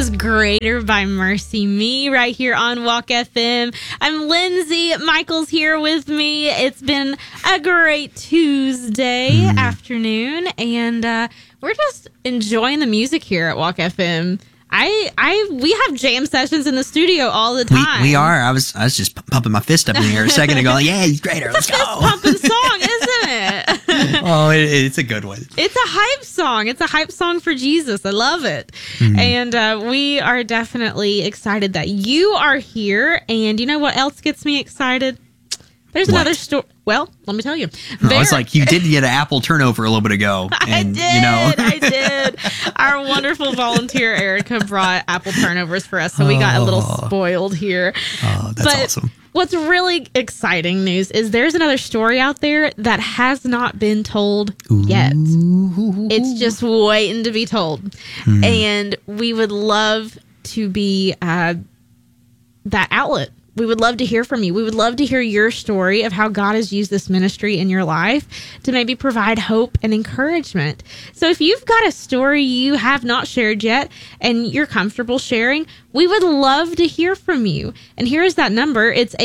was Greater by Mercy Me right here on Walk FM. I'm Lindsay. Michael's here with me. It's been a great Tuesday afternoon, and we're just enjoying the music here at Walk FM. We have jam sessions in the studio all the time. We are. I was just pumping my fist up in the air a second ago. Like, yeah, he's Greater. Let's go. Pumping song, isn't it? Oh, it's a good one. It's a hype song. It's a hype song for Jesus. I love it. And we are definitely excited that you are here. And you know what else gets me excited? There's another story. Well, let me tell you. It's like you did get an apple turnover a little bit ago. And, I did. Our wonderful volunteer, Erica, brought apple turnovers for us. So we got a little spoiled here. Oh, that's awesome. What's really exciting news is there's another story out there that has not been told yet. It's just waiting to be told. And we would love to be that outlet. We would love to hear from you. We would love to hear your story of how God has used this ministry in your life to maybe provide hope and encouragement. So if you've got a story you have not shared yet and you're comfortable sharing, we would love to hear from you. And here's that number. It's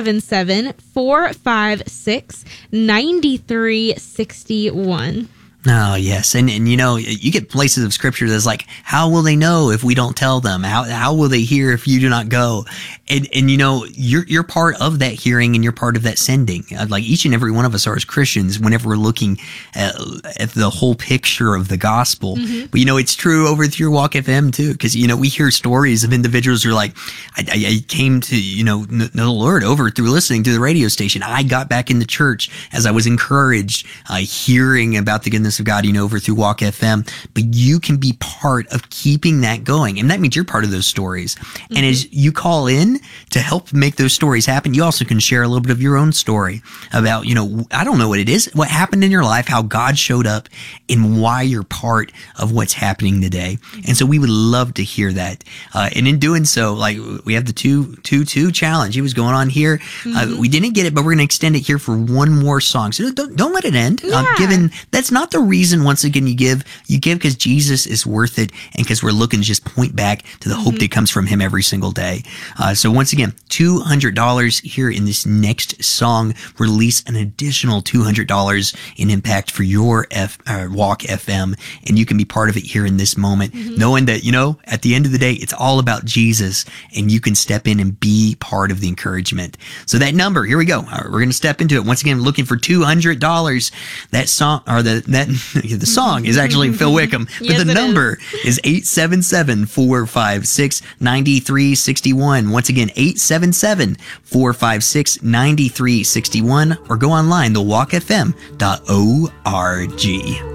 877-456-9361. Oh, yes. And you know, you get places of scripture that's like, how will they know if we don't tell them? How will they hear if you do not go? And you know, you're part of that hearing and you're part of that sending. Like each and every one of us are as Christians whenever we're looking at the whole picture of the gospel. But you know, it's true over through Walk FM too, because you know, we hear stories of individuals who are like, I came to, you know the Lord over through listening to the radio station. I got back in the church as I was encouraged, hearing about the goodness of God, you know, over through Walk FM. But you can be part of keeping that going, and that means you're part of those stories. And as you call in to help make those stories happen, you also can share a little bit of your own story about, you know, I don't know what it is, what happened in your life, how God showed up, and why you're part of what's happening today. And so we would love to hear that. And in doing so, like we have the 2-2 challenge. It was going on here. We didn't get it, but we're going to extend it here for one more song. So don't let it end. Given that's not the reason, once again, you give because Jesus is worth it, and because we're looking to just point back to the hope that comes from him every single day. So once again, $200 here in this next song. Release an additional $200 in impact for your Walk FM, and you can be part of it here in this moment, knowing that, you know, at the end of the day, it's all about Jesus, and you can step in and be part of the encouragement. So that number, here we go. We're going to step into it. Once again, looking for $200. That song, or the song is actually Phil Wickham, but the number is 877-456-9361. Once again, 877-456-9361, or go online, thewalkfm.org.